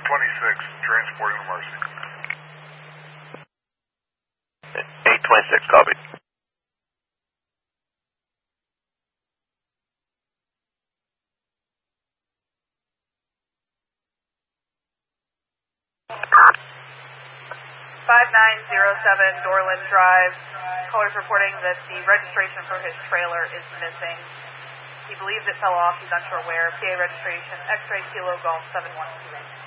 transporting to Marcy. 826, copy. Dorland Drive. Caller's reporting that the registration for his trailer is missing. He believes it fell off. He's unsure where. PA registration, X-ray Kilo Golf 7128.